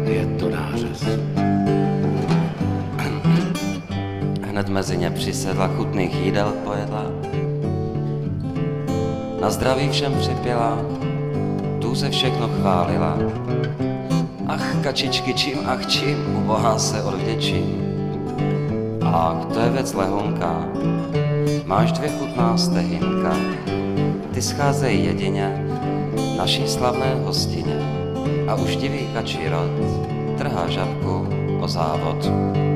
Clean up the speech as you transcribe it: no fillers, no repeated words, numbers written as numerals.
je to nářez. Hned mezi ně přisedla, chutných jídel pojedla. Na zdraví všem připěla, tu se všechno chválila. Ach, kačičky, čím, ubohá se odvděčím. Ach, to je věc lehonká, máš 2 chutná stehinka. Ty scházejí jedině, naší slavné hostině. A už divý kačí rod trhá žabku o závod.